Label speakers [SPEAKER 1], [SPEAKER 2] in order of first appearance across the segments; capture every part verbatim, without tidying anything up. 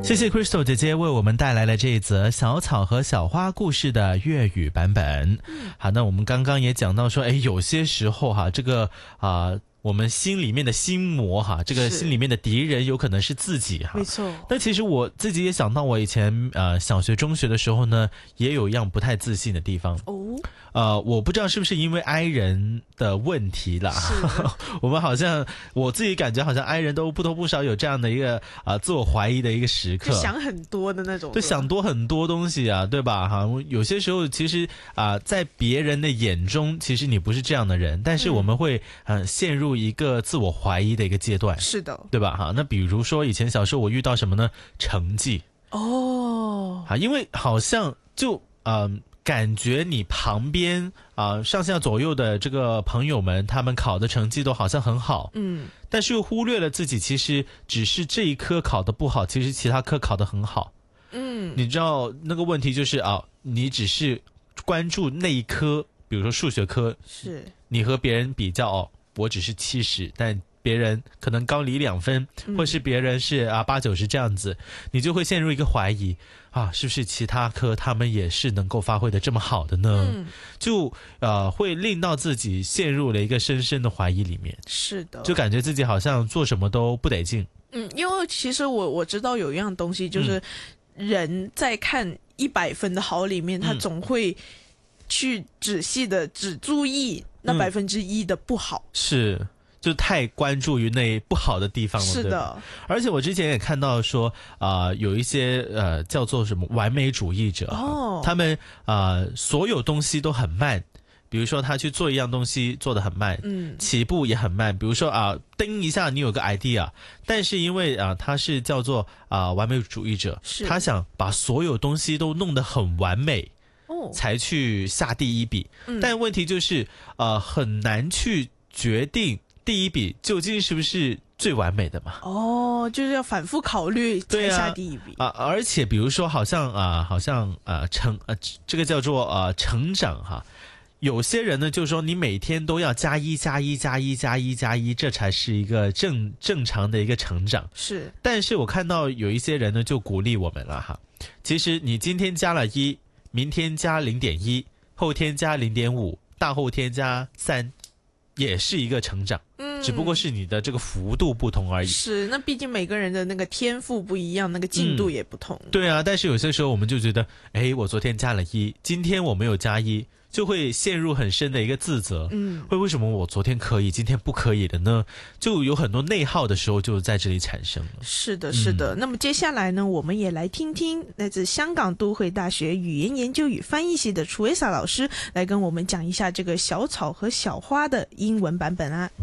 [SPEAKER 1] 谢谢 Crystal 姐姐为我们带来了这一则小草和小花故事的粤语版本。好，那我们刚刚也讲到说，哎，有些时候哈，这个啊、呃，我们心里面的心魔哈，这个心里面的敌人有可能是自己哈。
[SPEAKER 2] 没错。
[SPEAKER 1] 但其实我自己也想到，我以前呃小学、中学的时候呢，也有一样不太自信的地方。
[SPEAKER 2] 哦。
[SPEAKER 1] 呃，我不知道是不是因为 I 人的问题啦，我们好像我自己感觉好像 I 人都不多不少有这样的一个啊、呃、自我怀疑的一个时刻，
[SPEAKER 2] 就想很多的那种，
[SPEAKER 1] 对，想多很多东西啊，对吧？哈，有些时候其实啊、呃，在别人的眼中，其实你不是这样的人，但是我们会嗯、呃、陷入一个自我怀疑的一个阶段，
[SPEAKER 2] 是的，
[SPEAKER 1] 对吧？哈，那比如说以前小时候我遇到什么呢？成绩
[SPEAKER 2] 哦，
[SPEAKER 1] 啊，因为好像就嗯。呃感觉你旁边啊、呃、上下左右的这个朋友们，他们考的成绩都好像很好，
[SPEAKER 2] 嗯，
[SPEAKER 1] 但是又忽略了自己其实只是这一科考得不好，其实其他科考得很好。
[SPEAKER 2] 嗯，
[SPEAKER 1] 你知道那个问题就是啊，你只是关注那一科，比如说数学科，
[SPEAKER 2] 是
[SPEAKER 1] 你和别人比较哦，我只是七十，但别人可能高你两分，或是别人是啊八九十这样子，你就会陷入一个怀疑啊，是不是其他科他们也是能够发挥的这么好的呢？
[SPEAKER 2] 嗯、
[SPEAKER 1] 就呃会令到自己陷入了一个深深的怀疑里面。
[SPEAKER 2] 是的，
[SPEAKER 1] 就感觉自己好像做什么都不得劲。
[SPEAKER 2] 嗯，因为其实我我知道有一样东西，就是人在看一百分的好里面，嗯、他总会去仔细的只注意那百分之一的不好。
[SPEAKER 1] 嗯、是。就太关注于那不好的地方了，
[SPEAKER 2] 是的。
[SPEAKER 1] 而且我之前也看到说，啊、呃，有一些呃叫做什么完美主义者，
[SPEAKER 2] 哦，
[SPEAKER 1] 他们啊、呃、所有东西都很慢，比如说他去做一样东西做得很慢，
[SPEAKER 2] 嗯，
[SPEAKER 1] 起步也很慢。比如说啊，叮一下你有个 idea， 但是因为啊他是叫做啊、呃、完美主义者，他想把所有东西都弄得很完美。
[SPEAKER 2] 哦，
[SPEAKER 1] 才去下第一笔，
[SPEAKER 2] 嗯、
[SPEAKER 1] 但问题就是呃很难去决定。第一笔究竟是不是最完美的嘛？
[SPEAKER 2] 哦，就是要反复考虑才下第一笔
[SPEAKER 1] 啊, 啊！而且比如说，好像啊，好像啊成啊，这个叫做呃成长哈。有些人呢，就是说你每天都要加一加一加一加一加一，这才是一个正正常的一个成长。
[SPEAKER 2] 是，
[SPEAKER 1] 但是我看到有一些人呢，就鼓励我们了哈。其实你今天加了一，明天加零点一，后天加零点五，大后天加三。也是一个成长，嗯，只不过是你的这个幅度不同而已。
[SPEAKER 2] 是，那毕竟每个人的那个天赋不一样，那个进度也不同。
[SPEAKER 1] 嗯、对啊，但是有些时候我们就觉得，哎，我昨天加了一，今天我没有加一，就会陷入很深的一个自责。嗯，会为什么我昨天可以，今天不可以的呢？就有很多内耗的时候就在这里产生了。
[SPEAKER 2] 是的，是的。嗯、那么接下来呢，我们也来听听来自香港都会大学语言研究与翻译系的楚维萨老师来跟我们讲一下这个小草和小花的英文版本啊。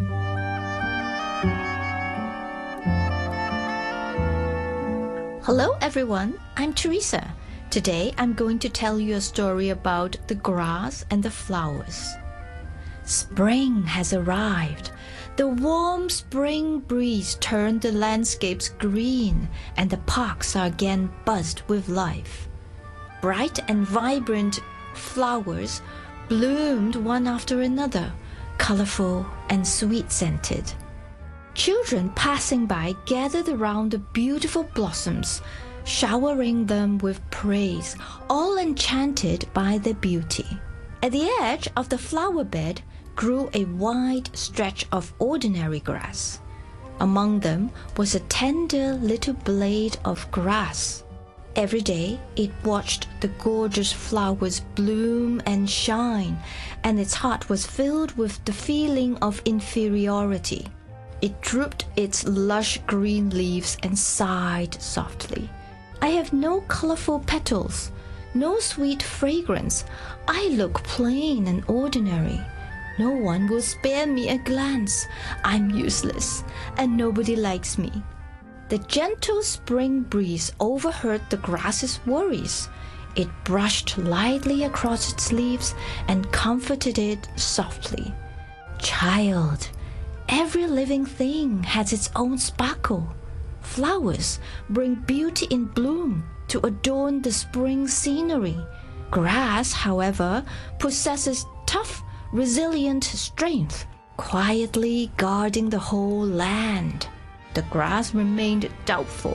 [SPEAKER 3] Hello everyone, I'm Teresa.Today, I'm going to tell you a story about the grass and the flowers. Spring has arrived. The warm spring breeze turned the landscapes green, and the parks are again buzzed with life. Bright and vibrant flowers bloomed one after another, colorful and sweet-scented. Children passing by gathered around the beautiful blossoms,showering them with praise, all enchanted by their beauty. At the edge of the flower bed grew a wide stretch of ordinary grass. Among them was a tender little blade of grass. Every day it watched the gorgeous flowers bloom and shine, and its heart was filled with the feeling of inferiority. It drooped its lush green leaves and sighed softly.I have no colorful petals, no sweet fragrance. I look plain and ordinary. No one will spare me a glance. I'm useless, and nobody likes me. The gentle spring breeze overheard the grass's worries. It brushed lightly across its leaves and comforted it softly. Child, every living thing has its own sparkle.Flowers bring beauty in bloom to adorn the spring scenery. Grass, however, possesses tough, resilient strength, quietly guarding the whole land. The grass remained doubtful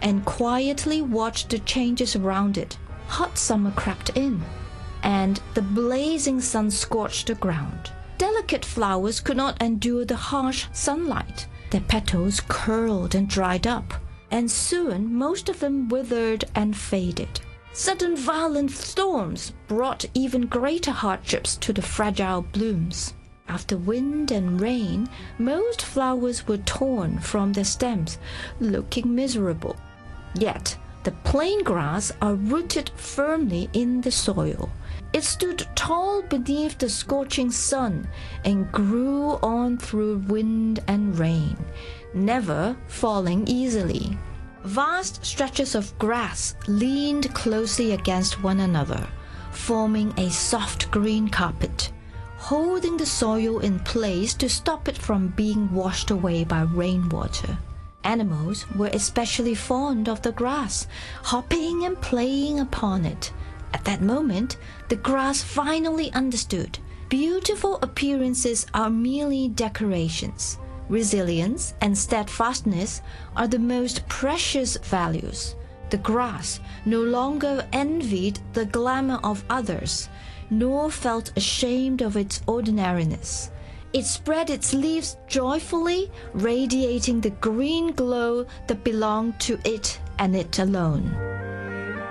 [SPEAKER 3] and quietly watched the changes around it. Hot summer crept in, and the blazing sun scorched the ground. Delicate flowers could not endure the harsh sunlight. Their petals curled and dried up, and soon most of them withered and faded. Sudden violent storms brought even greater hardships to the fragile blooms. After wind and rain, most flowers were torn from their stems, looking miserable. Yet, the plain grass are rooted firmly in the soil. It stood tall beneath the scorching sun and grew on through wind and rain, never falling easily. Vast stretches of grass leaned closely against one another, forming a soft green carpet, holding the soil in place to stop it from being washed away by rainwater. Animals were especially fond of the grass, hopping and playing upon it. At that moment, the grass finally understood. Beautiful appearances are merely decorations. Resilience and steadfastness are the most precious values. The grass no longer envied the glamour of others, nor felt ashamed of its ordinariness. It spread its leaves joyfully, radiating the green glow that belonged to it and it alone.